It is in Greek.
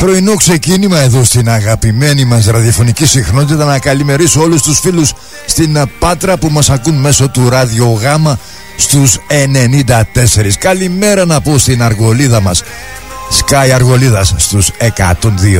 Πρωινό ξεκίνημα εδώ στην αγαπημένη μας ραδιοφωνική συχνότητα. Να καλημερίσω όλους τους φίλους στην Πάτρα που μας ακούν μέσω του ραδιογάμα στους 94. Καλημέρα να πω στην Αργολίδα μας, Sky Αργολίδας στους 102,6.